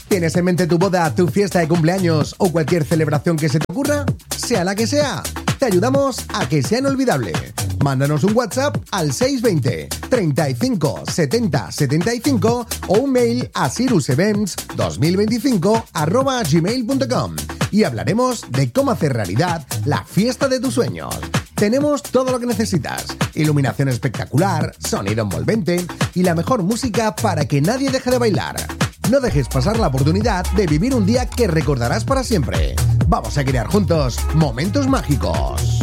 ¿Tienes en mente tu boda, tu fiesta de cumpleaños o cualquier celebración que se te ocurra? Sea la que sea, te ayudamos a que sea inolvidable. Mándanos un WhatsApp al 620 35 70 75 o un mail a cirusevents2025@gmail.com y hablaremos de cómo hacer realidad la fiesta de tus sueños. Tenemos todo lo que necesitas: iluminación espectacular, sonido envolvente y la mejor música para que nadie deje de bailar. No dejes pasar la oportunidad de vivir un día que recordarás para siempre. Vamos a crear juntos momentos mágicos.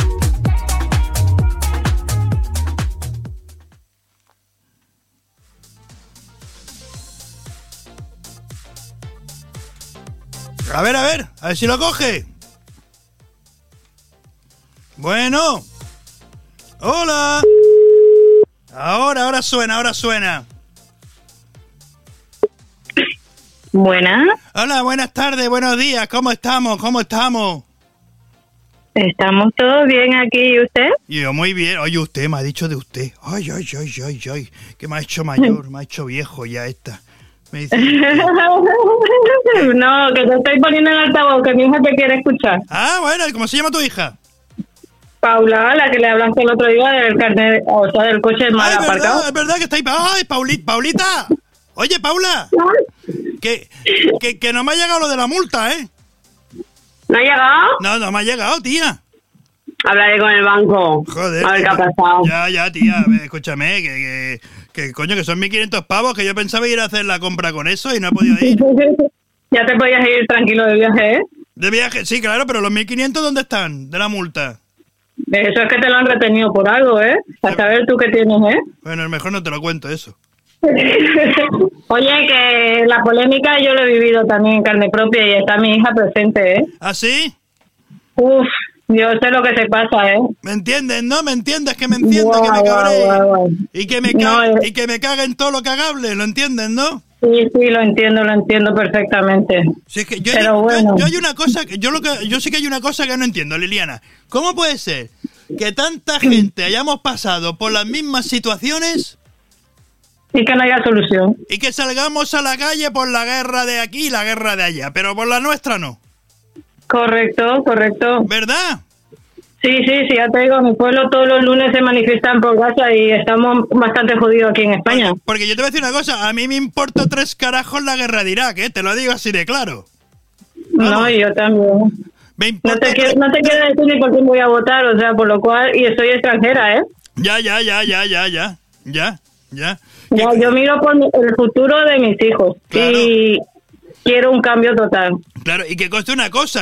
A ver si lo coge. Bueno. Hola. Ahora suena. Buenas. Hola, buenas tardes, buenos días. ¿Cómo estamos? Estamos todos bien aquí, ¿y usted? Yo muy bien. Oye, usted me ha dicho de usted. Ay. Que me ha hecho mayor, me ha hecho viejo ya esta. Me dice... No, que te estoy poniendo en altavoz, que mi hija te quiere escuchar. Ah, bueno, ¿y cómo se llama tu hija? Paula, la que le hablaste el otro día del carnet, o sea, del coche mal aparcado. Es verdad que está ahí. ¡Ay, Paulita! Oye, Paula, que no me ha llegado lo de la multa, ¿eh? ¿No ha llegado? No me ha llegado, tía. Hablaré con el banco. Joder. A ver qué ha pasado. Ya, tía, escúchame, que coño, que son 1.500 pavos, que yo pensaba ir a hacer la compra con eso y no he podido ir. Ya te podías ir tranquilo de viaje, ¿eh? De viaje, sí, claro, pero los 1.500, ¿dónde están? De la multa. Eso es que te lo han retenido por algo, ¿eh? A saber tú qué tienes, ¿eh? Bueno, mejor no te lo cuento eso. Oye, que la polémica yo lo he vivido también en carne propia y está mi hija presente, ¿eh? ¿Ah, sí? Uf, yo sé lo que se pasa, ¿eh? ¿Me entiendes, no? ¿Me entiendes? Que me entiendo, que me cabré. Y que me cague en todo lo cagable, ¿lo entiendes, no? Sí, lo entiendo perfectamente. Sí, es que yo hay una cosa que yo sí que hay una cosa que no entiendo, Liliana. ¿Cómo puede ser que tanta gente hayamos pasado por las mismas situaciones y que no haya solución? Y que salgamos a la calle por la guerra de aquí y la guerra de allá, pero por la nuestra no. Correcto. ¿Verdad? Sí, ya te digo, mi pueblo todos los lunes se manifiestan por Gaza y estamos bastante jodidos aquí en España. Porque yo te voy a decir una cosa, a mí me importa 3 carajos la guerra de Irak, te lo digo así de claro. Vamos. No, yo también. No te quiero decir ni por quién voy a votar, o sea, por lo cual, y soy extranjera, ¿eh? Ya. Ya, yo miro por el futuro de mis hijos, claro. Y quiero un cambio total. Claro, y que coste una cosa.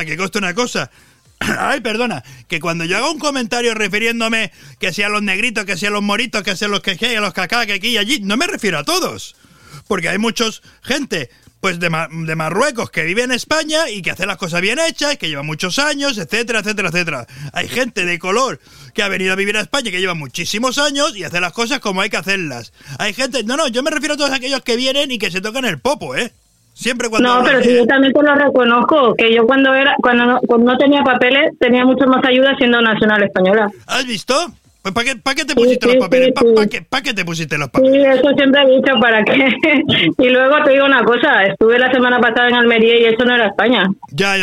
Ay, perdona, que cuando yo hago un comentario refiriéndome que sea los negritos, que sean los moritos, que sean los que a los cacá, que aquí y allí, no me refiero a todos, porque hay muchos gente pues de Marruecos que vive en España y que hace las cosas bien hechas, que lleva muchos años, etcétera. Hay gente de color que ha venido a vivir a España que lleva muchísimos años y hace las cosas como hay que hacerlas. Hay gente, yo me refiero a todos aquellos que vienen y que se tocan el popo, Siempre cuando... No, pero si yo también te lo reconozco, que yo cuando no tenía papeles tenía mucho más ayuda siendo nacional española. ¿Has visto? Pues ¿para qué te pusiste los papeles? ¿Para qué te pusiste los papeles? Sí, eso siempre he dicho, ¿para qué? Y luego te digo una cosa, estuve la semana pasada en Almería y eso no era España. Ya.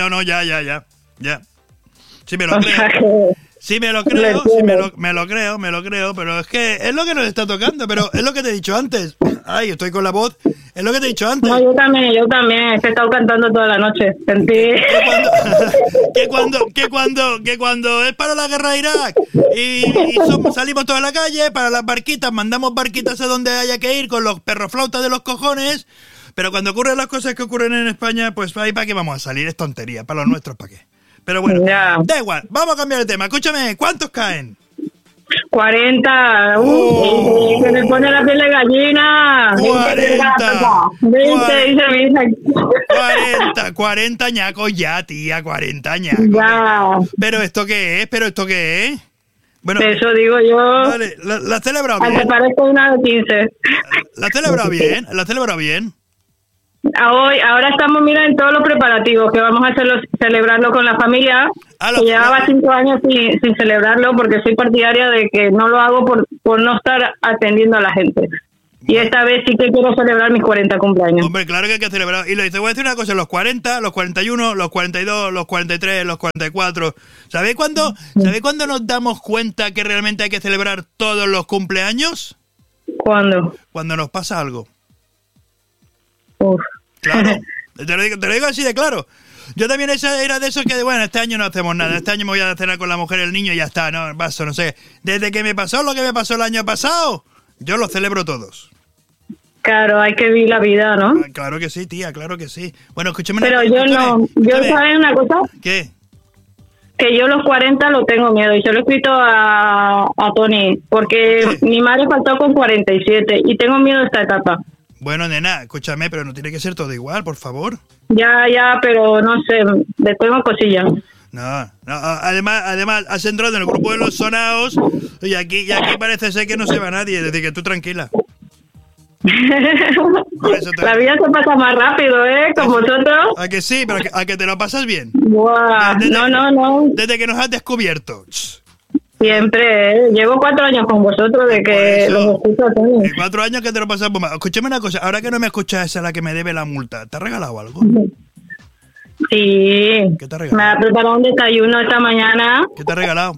Sí me lo creo. sea que... Sí, me lo creo, pero es que es lo que nos está tocando, pero es lo que te he dicho antes. Ay, estoy con la voz. Es lo que te he dicho antes. No, yo también. Es que he estado cantando toda la noche. Sentí... Que cuando es para la guerra de Irak y salimos toda la calle para las barquitas, mandamos barquitas a donde haya que ir con los perroflautas de los cojones, pero cuando ocurren las cosas que ocurren en España, pues ahí para qué vamos a salir, es tontería, para los nuestros para qué. Pero bueno, Da igual, vamos a cambiar de tema. Escúchame, ¿cuántos caen? 40. Que me pone la piel de gallina. 40 ñacos ya, tía, 40 ñacos. Ya. ¿Pero esto qué es? Bueno, eso digo yo. Vale, ¿la has celebrado bien? Te parece una de 15. ¿La has celebrado bien? Ahora estamos, mira, en todos los preparativos que vamos a celebrarlo con la familia. Que llevaba 5 años sin celebrarlo porque soy partidaria de que no lo hago por no estar atendiendo a la gente. Y esta vez sí que quiero celebrar mis 40 cumpleaños. Hombre, claro que hay que celebrar. Y te voy a decir una cosa, los 40, los 41, los 42, los 43, los 44. ¿Sabéis cuándo nos damos cuenta que realmente hay que celebrar todos los cumpleaños? ¿Cuándo? Cuando nos pasa algo. Uf. Claro, te lo digo así de claro. Yo también era de esos que, bueno, este año no hacemos nada. Este año me voy a cenar con la mujer y el niño y ya está, no paso, no sé. Desde que me pasó lo que me pasó el año pasado, yo los celebro todos. Claro, hay que vivir la vida, ¿no? Claro que sí, tía, claro que sí. Bueno, escúchame. Pero yo no. ¿Yo sabes una cosa? ¿Qué? Que yo los 40 lo tengo miedo. Y se lo he escrito a Tony. Porque mi madre faltó con 47 y tengo miedo de esta etapa. Bueno, nena, escúchame, pero no tiene que ser todo igual, por favor. Ya, pero no sé, le tengo cosillas. No, además has entrado en el grupo de los sonaos y aquí parece ser que no se va nadie, es decir, que tú tranquila. La vida se pasa más rápido, ¿eh? Con vosotros. ¿A que sí? Pero a que te lo pasas bien. Buah, no. Desde que nos has descubierto. Siempre, ¿eh? Llevo 4 años con vosotros de que los escucho a todos. 4 años que te lo pasas bomba. Escúchame una cosa, ahora que no me escuchas, esa es la que me debe la multa. ¿Te ha regalado algo? Sí. ¿Qué te ha regalado? Me ha preparado un desayuno esta mañana. ¿Qué te ha regalado?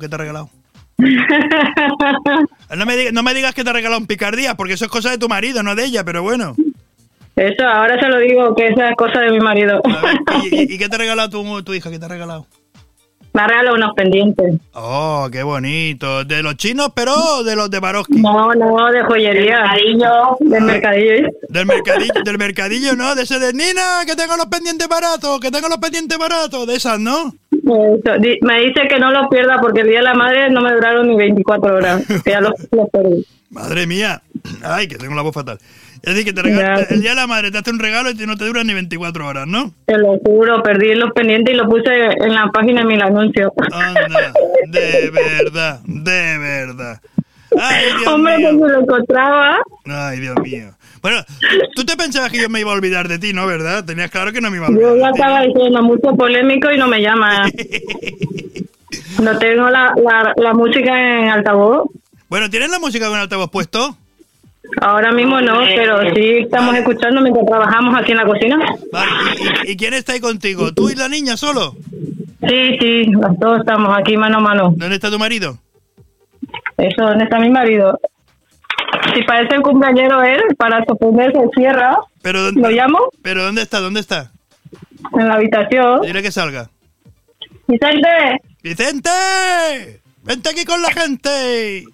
No me digas que te ha regalado un picardía, porque eso es cosa de tu marido, no de ella, pero bueno. Eso, ahora se lo digo, que esa es cosa de mi marido. A ver, ¿y qué te ha regalado tu hija? ¿Qué te ha regalado? Me ha regalado unos pendientes. Oh, qué bonito. ¿De los chinos, pero de los de Baroski? No, de joyería. Del mercadillo. Del mercadillo, ¿no? De ese de Nina, que tengo los pendientes baratos, de esas, ¿no? Eso. Me dice que no los pierda porque el día de la madre no me duraron ni 24 horas. Que ya los perdí. Madre mía. Ay, que tengo la voz fatal. Es decir, que el día de la madre te hace un regalo y no te dura ni 24 horas, ¿no? Te lo juro, perdí los pendientes y lo puse en la página de mi anuncio. Anda, de verdad. Ay, Dios Hombre, mío. pues me lo encontraba. Ay, Dios mío. Bueno, tú te pensabas que yo me iba a olvidar de ti, ¿no? ¿Verdad? Tenías claro que no me iba a olvidar. Yo ya estaba diciendo mucho polémico y no me llama. No tengo la música en altavoz. Bueno, ¿tienes la música con altavoz puesto? Ahora mismo no, pero sí estamos escuchando mientras trabajamos aquí en la cocina. Vale, ¿y quién está ahí contigo? ¿Tú y la niña solo? Sí, los dos estamos aquí mano a mano. ¿Dónde está tu marido? Eso, ¿dónde está mi marido? Si parece el cumpleañero él, para sorprenderse, cierra. ¿Lo llamo? ¿Pero dónde está? En la habitación. Dile que salga. ¡Vicente! ¡Vicente! ¡Vente aquí con la gente!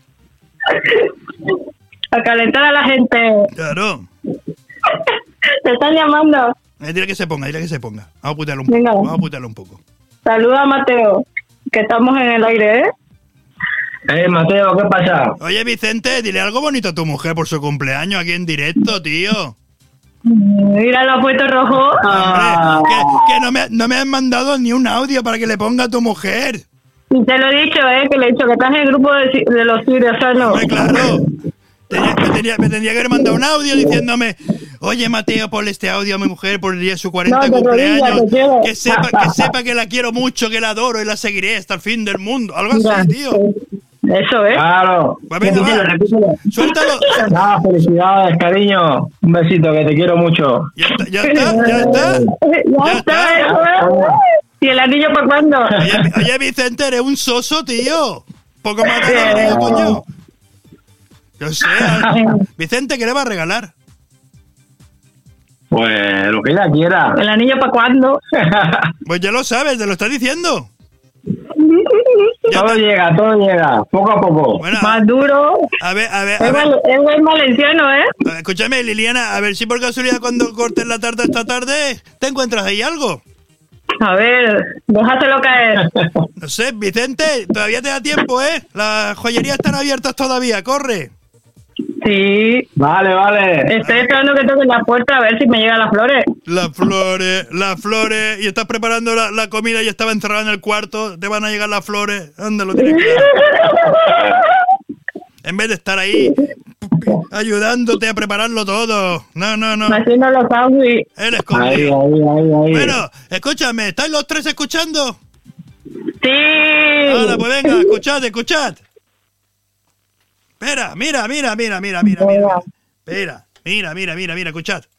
A calentar a la gente. Claro. Te están llamando. Dile que se ponga. Vamos a putearlo un poco. Saluda a Mateo, que estamos en el aire, ¿eh? Mateo, ¿qué pasa? Oye, Vicente, dile algo bonito a tu mujer por su cumpleaños aquí en directo, tío. Mira, lo ha puesto rojo. Hombre, que no me han mandado ni un audio para que le ponga a tu mujer. Y te lo he dicho, que le he dicho que estás en el grupo de los sirianos. Hombre, claro. Me tendría que haber mandado un audio diciéndome: oye, Mateo, ponle este audio a mi mujer por el día de su 40 cumpleaños. Que sepa que la quiero mucho, que la adoro y la seguiré hasta el fin del mundo. Algo así, tío. Eso, ¿eh? Claro. Pues venga, repítelo. Suéltalo. Felicidades, cariño. Un besito, que te quiero mucho. Ya está. ¿Y el anillo para cuándo? Oye, Vicente, eres un soso, tío. Poco más de el anillo, coño. Yo sé. Vicente, ¿qué le va a regalar? Pues lo que ella quiera. ¿El anillo para cuándo? Pues ya lo sabes, te lo está diciendo. Todo llega, poco a poco. Bueno, más duro. A ver. Es valenciano, ¿eh? Escúchame, Liliana, a ver si por casualidad cuando cortes la tarta esta tarde te encuentras ahí algo. A ver, déjatelo caer. No sé, Vicente, todavía te da tiempo, ¿eh? Las joyerías están abiertas todavía, corre. Sí. Vale. Estoy esperando que toquen la puerta a ver si me llegan las flores. Las flores. Y estás preparando la comida y estaba encerrada en el cuarto. Te van a llegar las flores. ¿Dónde lo tienes que dar? En vez de estar ahí ayudándote a prepararlo todo. No. Haciendo los sándwiches. Eres conmigo. Ahí. Bueno, escúchame. ¿Estáis los tres escuchando? Sí. Ahora, pues venga, escuchad. Espera, mira. Mira, escuchad.